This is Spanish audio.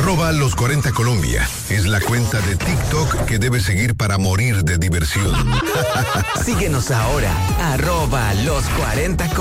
@los40Colombia es la cuenta de TikTok que debes seguir para morir de diversión. Síguenos ahora, @los40